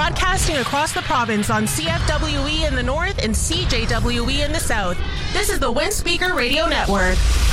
broadcasting across the province on CFWE in the north and CJWE in the south. This is the Windspeaker Radio Network.